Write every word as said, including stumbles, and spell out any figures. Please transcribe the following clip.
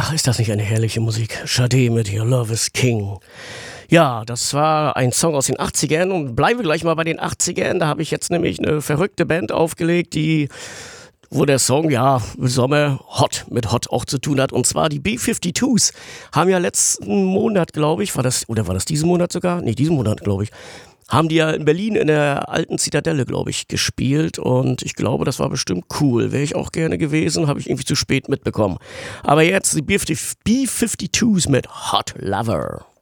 Ach, ist das nicht eine herrliche Musik? Sade mit Your Love is King. Ja, das war ein Song aus den achtzigern und bleiben wir gleich mal bei den achtzigern. Da habe ich jetzt nämlich eine verrückte Band aufgelegt, die, wo der Song ja im Sommer Hot mit Hot auch zu tun hat. Und zwar die B fünfundfünfzig haben ja letzten Monat, glaube ich, war das, oder war das diesen Monat sogar? Nee, diesen Monat, glaube ich. Haben die ja in Berlin in der alten Zitadelle, glaube ich, gespielt und ich glaube, das war bestimmt cool. Wäre ich auch gerne gewesen, habe ich irgendwie zu spät mitbekommen. Aber jetzt die B fünfundfünfzig mit Hot Lover.